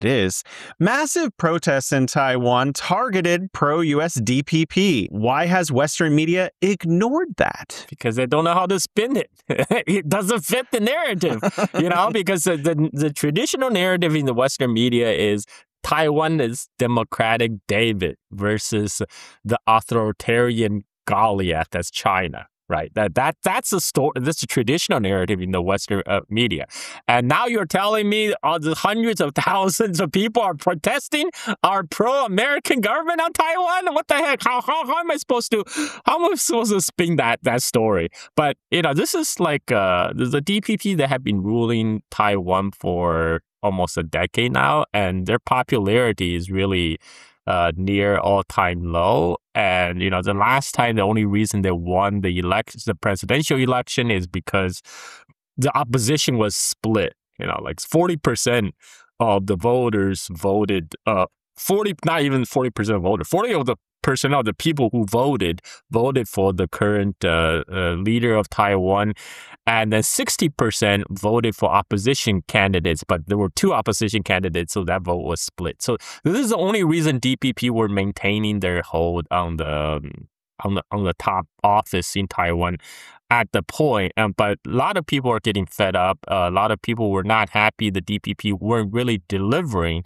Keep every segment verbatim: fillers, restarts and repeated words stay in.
it is. Massive protests in Taiwan targeted pro-U S D P P. Why has Western media ignored that? Because they don't know how to spin it. It doesn't fit the narrative, you know, because the, the, the traditional narrative in the Western media is Taiwan is democratic David versus the authoritarian Goliath that's China. Right. That that that's the story. That's the traditional narrative in the Western uh, media. And now you're telling me all the hundreds of thousands of people are protesting our pro-American government on Taiwan? What the heck? How how, how am I supposed to how am I supposed to spin that that story? But you know, this is like uh, the D P P that have been ruling Taiwan for almost a decade now, and their popularity is really Uh, near all-time low. And, you know, the last time, the only reason they won the election, the presidential election is because the opposition was split. You know, like forty percent of the voters voted, uh, forty, not even forty percent of voters, forty of the percent of the people who voted, voted for the current uh, uh, leader of Taiwan. And then sixty percent voted for opposition candidates, but there were two opposition candidates, so that vote was split. So this is the only reason D P P were maintaining their hold on the um, on the on the top office in Taiwan at the point. Um, but a lot of people are getting fed up. Uh, a lot of people were not happy the D P P weren't really delivering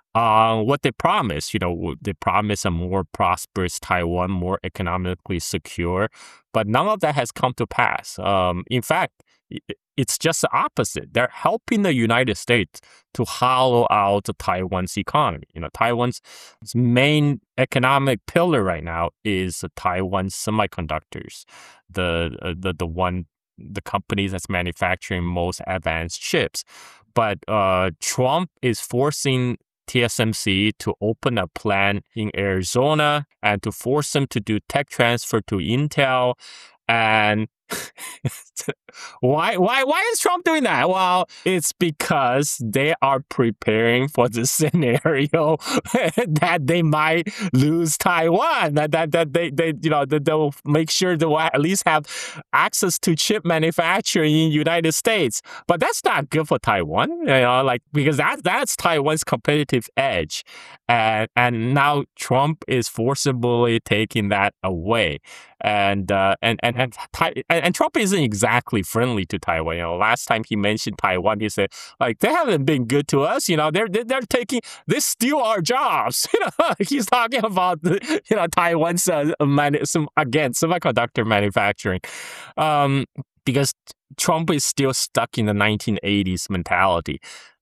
Uh, what they promised. You know, they promised a more prosperous Taiwan, more economically secure, but none of that has come to pass. Um, in fact, it's just the opposite. They're helping the United States to hollow out Taiwan's economy. You know, Taiwan's main economic pillar right now is Taiwan Semiconductors, the uh, the the one the company that's manufacturing most advanced chips. But uh, Trump is forcing T S M C to open a plant in Arizona and to force them to do tech transfer to Intel. And why, why, why is Trump doing that? Well, it's because they are preparing for the scenario that they might lose Taiwan. That that that they they you know that they'll make sure they will at least have access to chip manufacturing in the United States. But that's not good for Taiwan, you know, like because that that's Taiwan's competitive edge, and and now Trump is forcibly taking that away. And uh, and and and, and and Trump isn't exactly friendly to Taiwan. You know, last time he mentioned Taiwan, he said like they haven't been good to us. You know, they're they're, they're taking they steal our jobs. You know, he's talking about the, you know Taiwan's uh, manu- some again semiconductor manufacturing, um, because Trump is still stuck in the nineteen eighties mentality,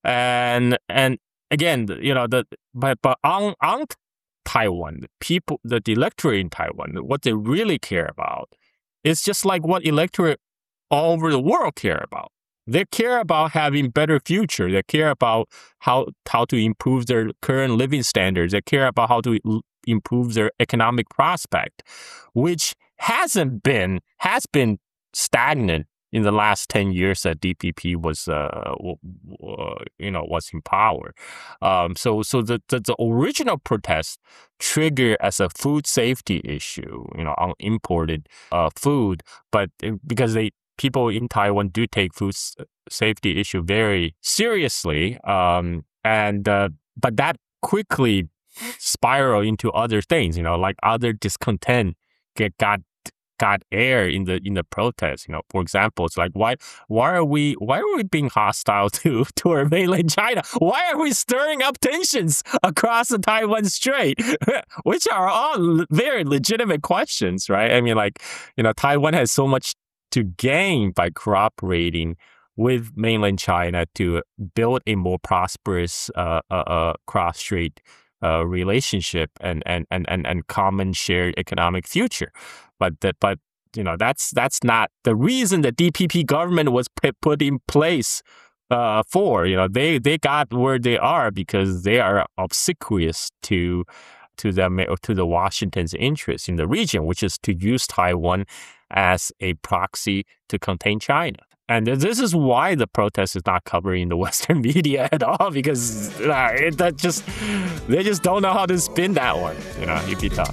and and again, you know the but but on on. Taiwan, the people, the electorate in Taiwan, what they really care about is just like what electorate all over the world care about. They care about having better future. They care about how how to improve their current living standards. They care about how to improve their economic prospect, which hasn't been has been stagnant in the last ten years that D P P was, uh, w- w- you know, was in power. Um, so, so the, the the original protest triggered as a food safety issue, you know, on imported uh, food, but because they people in Taiwan do take food s- safety issue very seriously, um, and uh, but that quickly spiraled into other things, you know, like other discontent get got. got air in the in the protests. You know, for example, it's like why why are we why are we being hostile to to our mainland China? Why are we stirring up tensions across the Taiwan Strait? Which are all very legitimate questions, right? I mean, like, you know, Taiwan has so much to gain by cooperating with mainland China to build a more prosperous uh, uh, uh, cross-strait uh, relationship and, and and and and common shared economic future. But that, but you know, that's that's not the reason the D P P government was put put in place uh, for. You know, they they got where they are because they are obsequious to to the to the Washington's interest in the region, which is to use Taiwan as a proxy to contain China. And this is why the protest is not covered in the Western media at all, because uh, it that just they just don't know how to spin that one. You know, it'd be tough.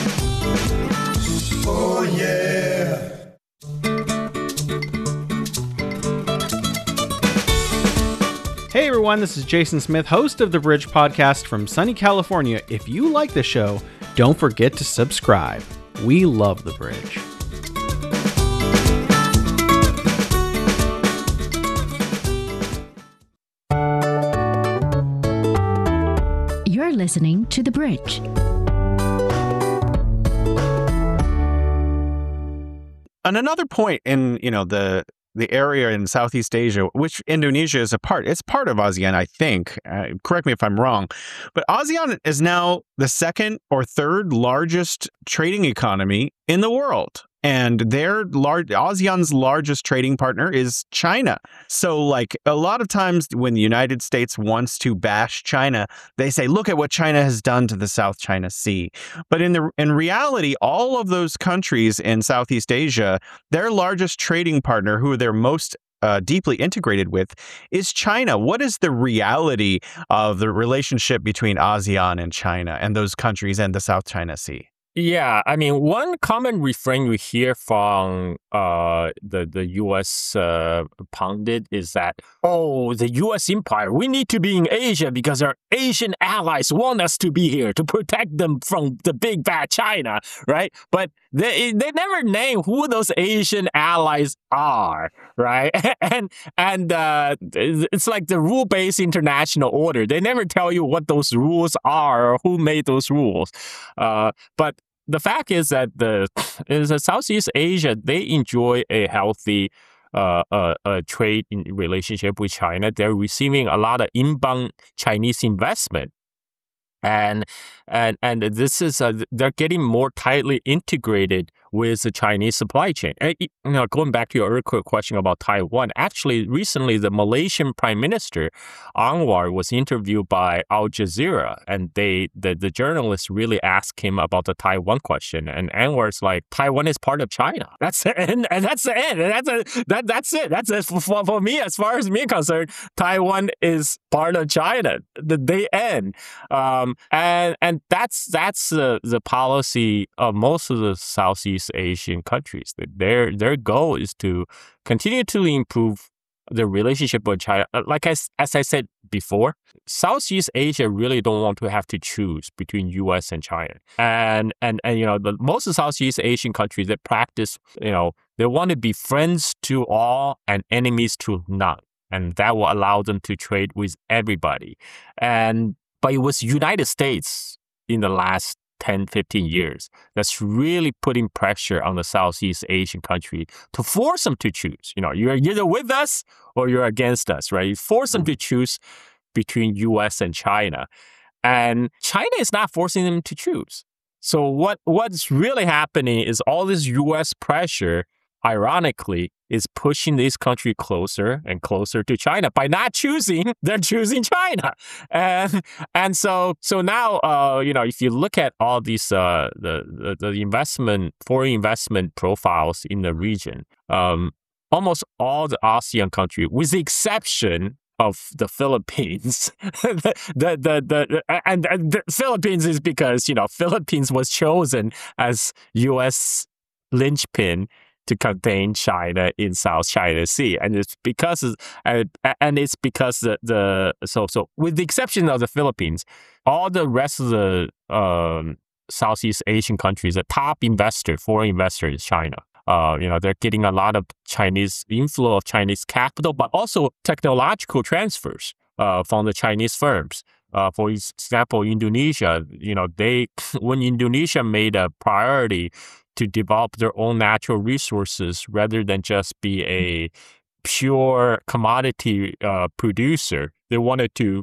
Oh yeah. Hey everyone, this is Jason Smith, host of the Bridge Podcast from sunny California. If you like the show, don't forget to subscribe. We love the Bridge. You're listening to The Bridge. And another point in, you know, the the area in Southeast Asia, which Indonesia is a part, it's part of ASEAN, I think. Uh, correct me if I'm wrong. But ASEAN is now the second or third largest trading economy in the world. And their large ASEAN's largest trading partner is China. So like a lot of times when the United States wants to bash China, they say, look at what China has done to the South China Sea. But in the in reality, all of those countries in Southeast Asia, their largest trading partner, who they're most uh, deeply integrated with, is China. What is the reality of the relationship between ASEAN and China and those countries and the South China Sea? Yeah, I mean, one common refrain we hear from uh, the the U S uh, pundit is that, oh, the U S empire, we need to be in Asia because our Asian allies want us to be here to protect them from the big bad China, right? But they they never name who those Asian allies are, right? and and uh, it's like the rule-based international order. They never tell you what those rules are or who made those rules. Uh, but the fact is that the is that Southeast Asia, they enjoy a healthy uh, uh, uh, trade in relationship with China. They're receiving a lot of inbound Chinese investment. And and and this is uh, they're getting more tightly integrated with the Chinese supply chain. And, you know, going back to your earlier question about Taiwan, actually recently the Malaysian Prime Minister Anwar was interviewed by Al Jazeera, and they the, the journalists really asked him about the Taiwan question, and Anwar's like, Taiwan is part of China. That's it, and, and that's the end. And that's a, that that's it. That's it for, for me. As far as me concerned, Taiwan is part of China. The they end. Um, and and that's that's the the policy of most of the Southeast Asian countries. Their their goal is to continue to improve the relationship with China. Like I, as I said before, Southeast Asia really don't want to have to choose between U S and China. And and and you know, the most of Southeast Asian countries that practice, you know, they want to be friends to all and enemies to none. And that will allow them to trade with everybody. And but it was United States in the last ten, fifteen years that's really putting pressure on the Southeast Asian country to force them to choose. You know, you're either with us or you're against us, right? You force them to choose between U S and China. And China is not forcing them to choose. So what what's really happening is all this U S pressure, ironically, is pushing this country closer and closer to China. By not choosing, they're choosing China. And and so so now, uh, you know, if you look at all these uh, the, the the investment, foreign investment profiles in the region, um, almost all the ASEAN countries, with the exception of the Philippines, the, the, the, the, and, and the Philippines is because, you know, Philippines was chosen as U S linchpin to contain China in South China Sea, and it's because and and it's because the, the so so with the exception of the Philippines, all the rest of the um, Southeast Asian countries, the top investor, foreign investor is China. Uh, you know, they're getting a lot of Chinese inflow of Chinese capital, but also technological transfers uh, from the Chinese firms. Uh, for example, Indonesia, you know, they when Indonesia made a priority to develop their own natural resources rather than just be a pure commodity uh, producer. They wanted to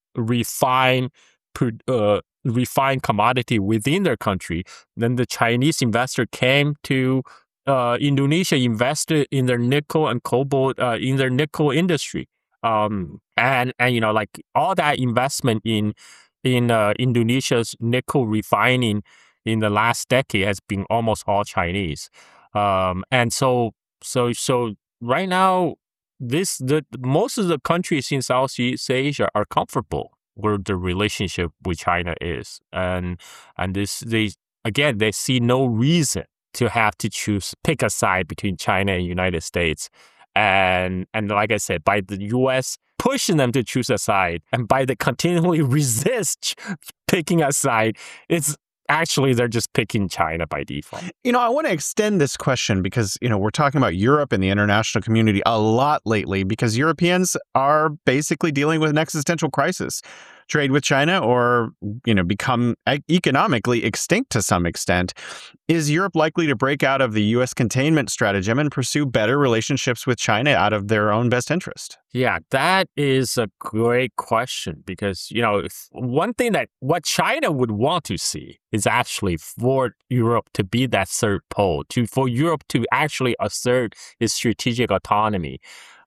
refine uh, refine commodity within their country. Then the Chinese investor came to uh, Indonesia, invested in their nickel and cobalt uh, in their nickel industry, um, and and you know, like all that investment in in uh, Indonesia's nickel refining in the last decade has been almost all Chinese. Um, and so, so, so right now, this, the, most of the countries in Southeast Asia are comfortable where the relationship with China is. And, and this, they, again, they see no reason to have to choose, pick a side between China and United States. And, and like I said, by the U S pushing them to choose a side. And by the continually resist picking a side, it's actually they're just picking China by default. You know, I want to extend this question because, you know, we're talking about Europe and the international community a lot lately because Europeans are basically dealing with an existential crisis. Trade with China or, you know, become economically extinct to some extent. Is Europe likely to break out of the U S containment stratagem and pursue better relationships with China out of their own best interest? Yeah, that is a great question because, you know, one thing that what China would want to see is actually for Europe to be that third pole, to for Europe to actually assert its strategic autonomy.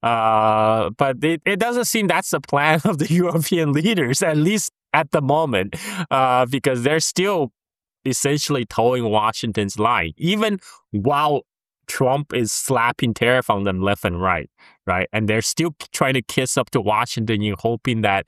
Uh, but it, it doesn't seem that's the plan of the European leaders, at least at the moment, uh, because they're still essentially towing Washington's line, even while Trump is slapping tariff on them left and right, right? And they're still trying to kiss up to Washington, you hoping that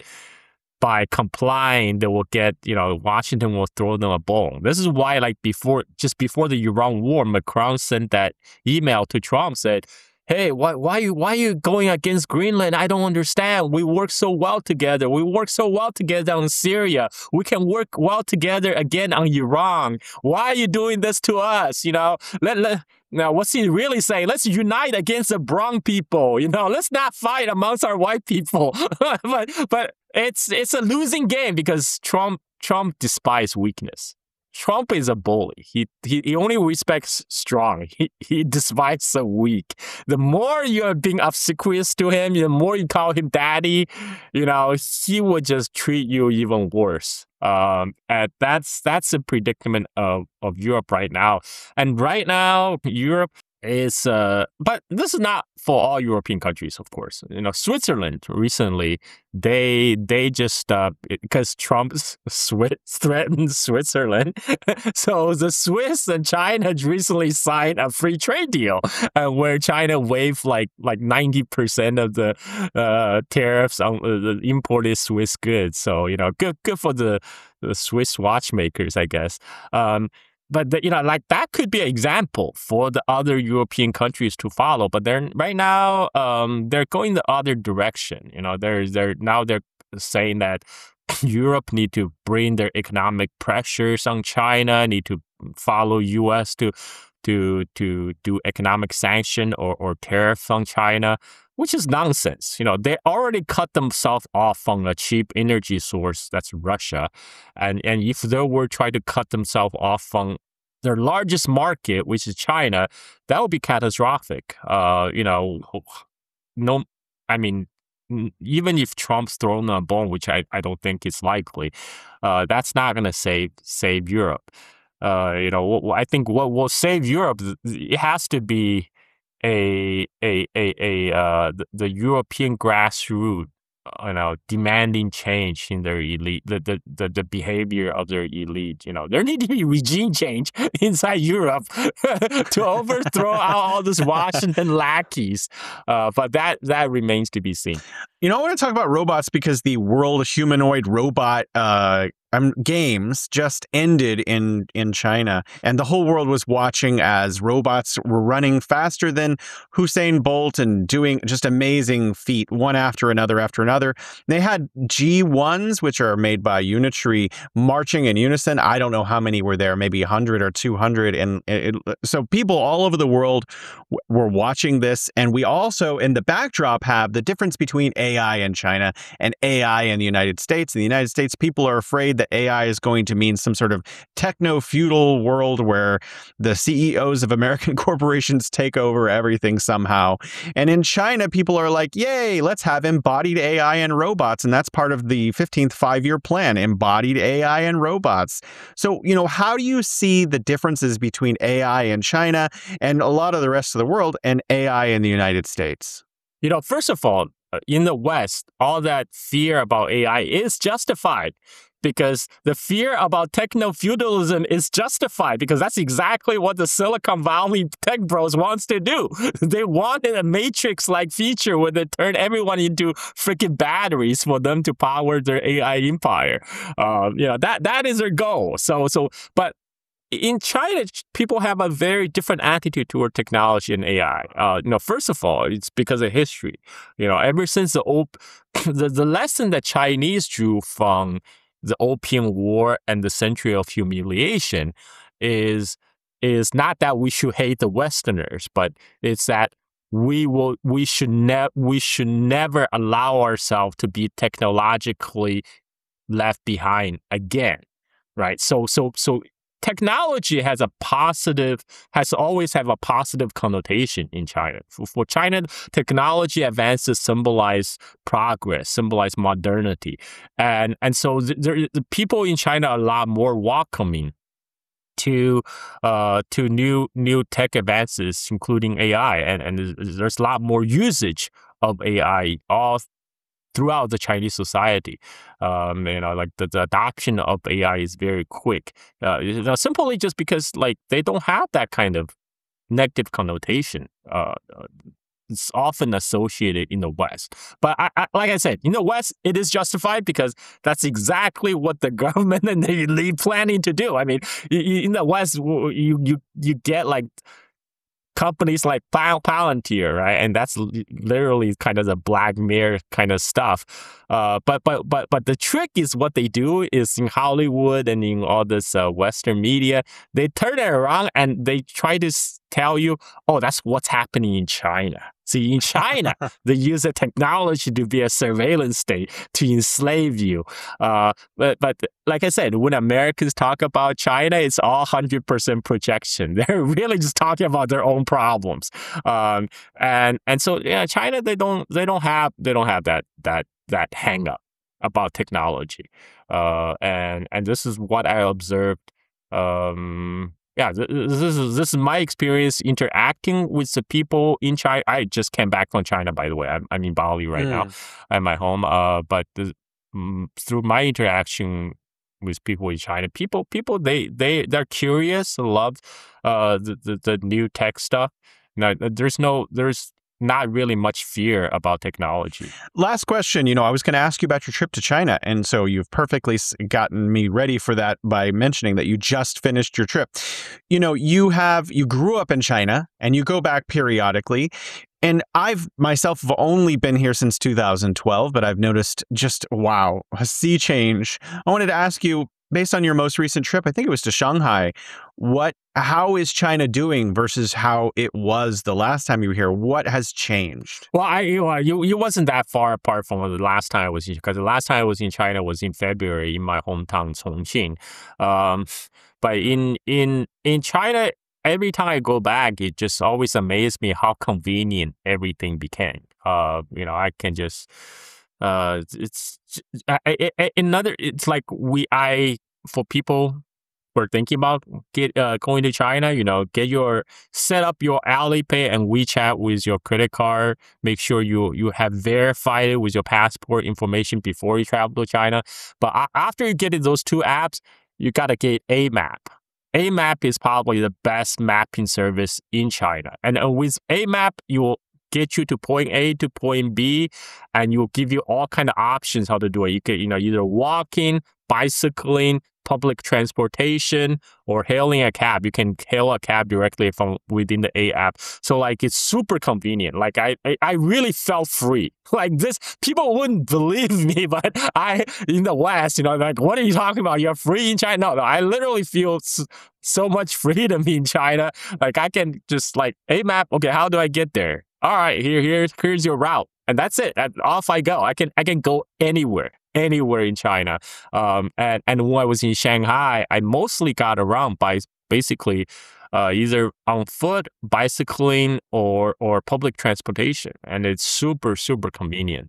by complying, they will get, you know, Washington will throw them a bone. This is why, like before, just before the Iran war, Macron sent that email to Trump, said, hey, why, why, you, why are you going against Greenland? I don't understand. We work so well together. We work so well together on Syria. We can work well together again on Iran. Why are you doing this to us? You know, let, let, now what's he really saying? Let's unite against the brown people. You know, let's not fight amongst our white people. but but it's it's a losing game because Trump Trump despises weakness. Trump is a bully. He, he he only respects strong. He he despises the weak. The more you're being obsequious to him, the more you call him daddy, you know, he would just treat you even worse. Um, and that's that's a predicament of, of Europe right now. And right now, Europe is, uh, but this is not for all European countries, of course. You know, Switzerland recently, they they just, uh, because Trump Swiss threatened Switzerland, so the Swiss and China recently signed a free trade deal uh, where China waived like like ninety percent of the uh, tariffs on uh, the imported Swiss goods. So, you know, good good for the, the Swiss watchmakers, I guess. Um, But, the, you know, like that could be an example for the other European countries to follow. But they're right now, um, they're going the other direction. You know, they're, they're now they're saying that Europe need to bring their economic pressures on China, need to follow U S to to to do economic sanction or, or tariff on China, which is nonsense. You know, they already cut themselves off from a cheap energy source, that's Russia. And and if they were trying to cut themselves off from their largest market, which is China, that would be catastrophic. Uh, you know, no, I mean, even if Trump's thrown a bone, which I, I don't think is likely, uh, that's not going to save save Europe. Uh, you know, I think what will save Europe, it has to be a a a a uh the, the European grassroots, you know, demanding change in their elite, the, the the the behavior of their elite. You know, there need to be regime change inside Europe to overthrow all these Washington lackeys. Uh, but that that remains to be seen. You know, I want to talk about robots because the World Humanoid Robot uh, um, Games just ended in, in China, and the whole world was watching as robots were running faster than Usain Bolt and doing just amazing feat, one after another after another. They had G ones, which are made by Unitree, marching in unison. I don't know how many were there, maybe one hundred or two hundred. And it, so people all over the world w- were watching this. And we also, in the backdrop, have the difference between A I in China and A I in the United States. In the United States, people are afraid that A I is going to mean some sort of techno-feudal world where the C E Os of American corporations take over everything somehow. And in China, people are like, yay, let's have embodied A I and robots. And that's part of the fifteenth five-year plan, embodied A I and robots. So, you know, how do you see the differences between A I in China and a lot of the rest of the world and A I in the United States? You know, first of all, in the West, all that fear about A I is justified because the fear about techno-feudalism is justified because that's exactly what the Silicon Valley tech bros wants to do. They wanted a Matrix-like feature where they turn everyone into freaking batteries for them to power their A I empire. Uh, you know, that that is their goal. So, so, but in China, people have a very different attitude toward technology and A I. Uh, you know, first of all, it's because of history. You know, ever since the op- the, the lesson that Chinese drew from the Opium War and the Century of Humiliation is is not that we should hate the Westerners, but it's that we will we should ne- we should never allow ourselves to be technologically left behind again, right? So so so technology has a positive has always have a positive connotation in China. For, for China, technology advances symbolize progress, symbolize modernity, and and so th- there, the people in China are a lot more welcoming to uh to new new tech advances, including A I, and and there's a lot more usage of A I all throughout the Chinese society. Um, you know, like the, the adoption of A I is very quick. Uh, you know, simply just because like they don't have that kind of negative connotation. Uh, it's often associated in the West. But I, I, like I said, in the West, it is justified because that's exactly what the government and the elite planning to do. I mean, in the West, you you you get like companies like Pal- Palantir, right? And that's literally kind of the Black Mirror kind of stuff. Uh, but but but but the trick is what they do is in Hollywood and in all this uh, Western media, they turn it around and they try to tell you, oh, that's what's happening in China. See, in China, they use the technology to be a surveillance state to enslave you. Uh, but, but like I said, when Americans talk about China, it's all one hundred percent projection. They're really just talking about their own problems. Um, and and so yeah, China, they don't they don't have they don't have that that that hang up about technology. Uh, and and this is what I observed. Um, Yeah, this is this is my experience interacting with the people in China. I just came back from China, by the way. I'm, I'm in Bali right mm. now. I'm at home. Uh, but the, um, through my interaction with people in China, people people they they they're curious, love uh the, the the new tech stuff. Now, there's no there's. not really much fear about technology. Last question. You know, I was going to ask you about your trip to China, and so you've perfectly gotten me ready for that by mentioning that you just finished your trip. You know, you have, you grew up in China, and you go back periodically, and I've myself have only been here since two thousand twelve, but I've noticed just, wow, a sea change. I wanted to ask you, based on your most recent trip, I think it was to Shanghai, what, how is China doing versus how it was the last time you were here? What has changed? Well, I you uh, you, you wasn't that far apart from the last time I was in, because the last time I was in China was in February in my hometown Chongqing. Um, but in in in China, every time I go back, it just always amazes me how convenient everything became. Uh, you know, I can just. Uh, it's I, I, another. It's like we. I for people who are thinking about get uh, going to China. You know, get your set up your Alipay and WeChat with your credit card. Make sure you you have verified it with your passport information before you travel to China. But after you get those two apps, you gotta get A map. A map is probably the best mapping service in China, and uh, with A map, you will get you to point A to point B, and you'll give you all kind of options how to do it. You can, you know, either walking, bicycling, public transportation, or hailing a cab. You can hail a cab directly from within the A app. So like it's super convenient. Like I, I, I really felt free. Like this, people wouldn't believe me, but I in the West, you know, like what are you talking about? You're free in China? No, no, I literally feel so, so much freedom in China. Like I can just like A map. Okay, how do I get there? All right, here, here's here's your route, and that's it. And off I go. I can I can go anywhere, anywhere in China. Um, and and when I was in Shanghai, I mostly got around by basically uh, either on foot, bicycling, or or public transportation, and it's super super convenient.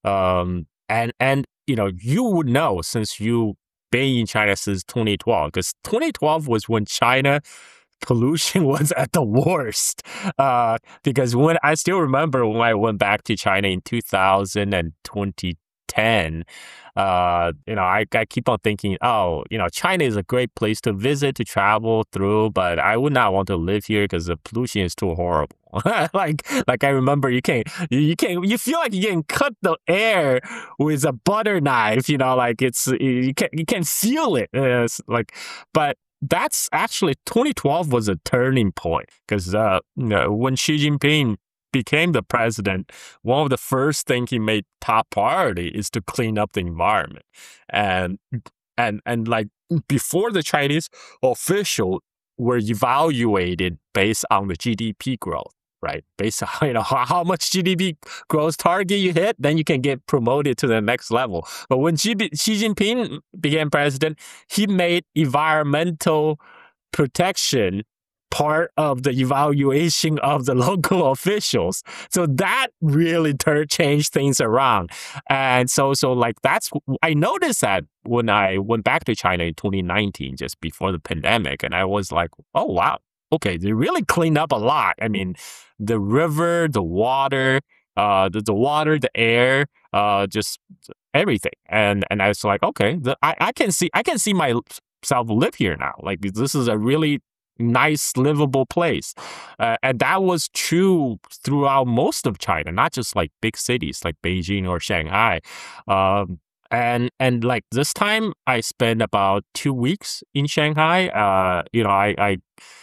Um, and and you know you would know since you been in China since twenty twelve, because twenty twelve was when China pollution was at the worst. Uh, because when I still remember when I went back to China in two thousand and twenty ten, uh, you know, I, I keep on thinking, oh, you know, China is a great place to visit, to travel through, but I would not want to live here because the pollution is too horrible. like, like I remember you can't, you, you can't, you feel like you can cut the air with a butter knife, you know, like it's, you can't, you can feel it. It's like, but that's actually twenty twelve was a turning point because uh, you know, when Xi Jinping became the president, one of the first things he made top priority is to clean up the environment. And and and like before, the Chinese officials were evaluated based on the G D P growth, right? Based on, you know, how, how much G D P growth target you hit, then you can get promoted to the next level. But when Xi, Xi Jinping became president, he made environmental protection part of the evaluation of the local officials. So that really tur- changed things around. And so, so like that's, I noticed that when I went back to China in twenty nineteen, just before the pandemic, and I was like, oh, wow. Okay, they really cleaned up a lot. I mean, the river, the water, uh, the, the water, the air, uh, just everything. And and I was like, okay, the, I, I can see I can see myself live here now. Like this is a really nice, livable place. Uh, and that was true throughout most of China, not just like big cities like Beijing or Shanghai. Um, and and like this time, I spent about two weeks in Shanghai. Uh, you know, I. I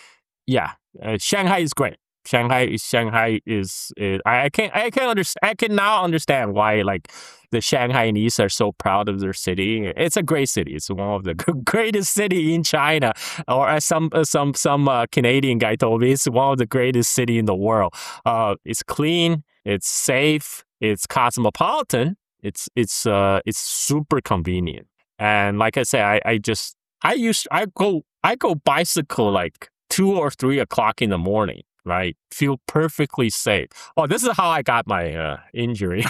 Yeah, uh, Shanghai is great. Shanghai is Shanghai is, is I, I can I can understand I can now understand why like the Shanghainese are so proud of their city. It's a great city. It's one of the greatest city in China. Or as some uh, some some uh, Canadian guy told me, it's one of the greatest city in the world. Uh, it's clean. It's safe. It's cosmopolitan. It's it's uh it's super convenient. And like I say, I I just I used I go I go bicycle like two or three o'clock in the morning, right? Feel perfectly safe. Oh, this is how I got my uh, injury.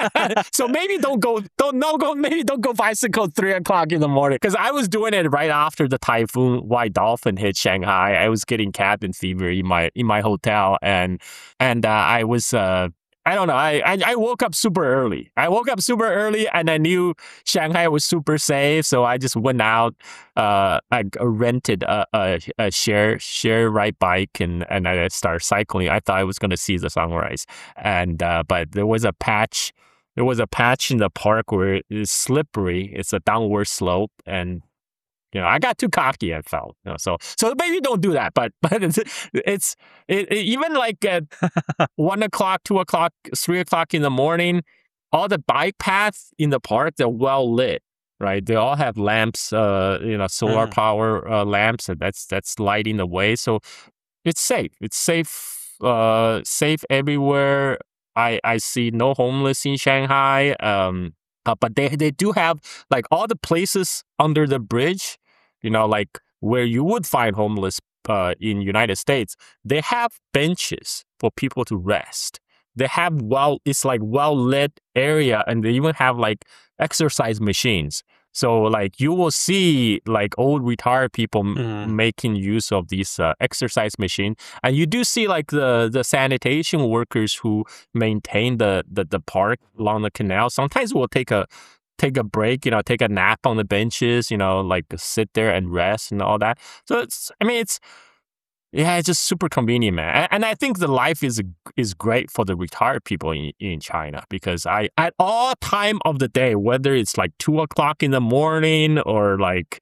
So maybe don't go, don't no go, maybe don't go bicycle three o'clock in the morning. Because I was doing it right after the typhoon White Dolphin hit Shanghai. I was getting cabin fever in my in my hotel, and and uh, I was. Uh, I don't know. I, I I woke up super early. I woke up super early, and I knew Shanghai was super safe, so I just went out. Uh, I rented a, a, a share share ride bike, and, and I started cycling. I thought I was gonna see the sunrise, and uh, but there was a patch. There was a patch in the park where it's slippery. It's a downward slope, and you know, I got too cocky and fell. You know, so, so maybe don't do that. But, but it's, it's it, it, even like at one o'clock, two o'clock, three o'clock in the morning, all the bike paths in the park, they're well lit, right? They all have lamps, uh, you know, solar mm. power uh, lamps, and that's that's lighting the way. So it's safe. It's safe, uh, safe everywhere. I I see no homeless in Shanghai. Um, Uh, but they they do have like all the places under the bridge, you know, like where you would find homeless uh, in United States. They have benches for people to rest. They have well, it's like well lit area, and they even have like exercise machines. So like you will see like old retired people mm. making use of these uh, exercise machine, and you do see like the the sanitation workers who maintain the, the the park along the canal. Sometimes we'll take a take a break, you know, take a nap on the benches, you know, like sit there and rest and all that. So it's I mean it's. Yeah, it's just super convenient, man. And I think the life is is great for the retired people in, in China, because I at all time of the day, whether it's like two o'clock in the morning or like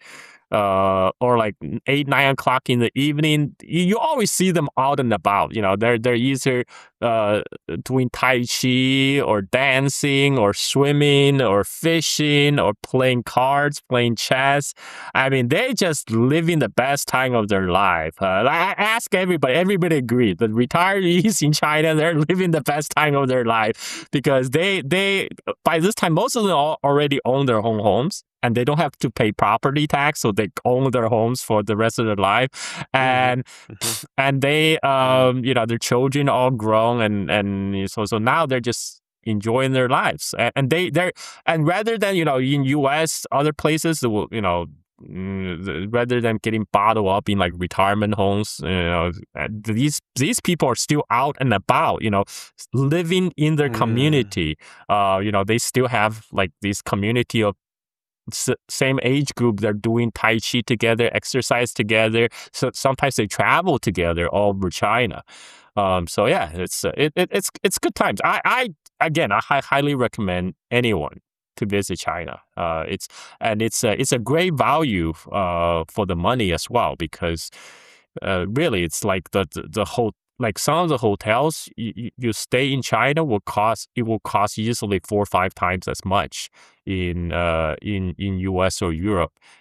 uh or like eight nine o'clock in the evening, you, you always see them out and about. You know, they're they're either uh doing tai chi or dancing or swimming or fishing or playing cards, playing chess. I mean, they just living the best time of their life. Uh, I ask everybody, everybody agreed that retirees in China, they're living the best time of their life, because they they by this time most of them already own their own homes. And they don't have to pay property tax, so they own their homes for the rest of their life, and mm-hmm. and they, um, you know, their children all grown, and and so so now they're just enjoying their lives, and, and they they're and rather than you know in U S other places, you know, rather than getting bottled up in like retirement homes, you know, these these people are still out and about, you know, living in their community. Mm. Uh, you know, they still have like this community of same age group. They're doing tai chi together, exercise together. So sometimes they travel together all over China. Um, so yeah, it's uh, it, it it's it's good times. I I again I highly recommend anyone to visit China. Uh, it's and it's a it's a great value uh, for the money as well because uh, really it's like the the, the whole. Like some of the hotels you, you stay in China will cost it will cost easily four or five times as much in uh in in U S or Europe,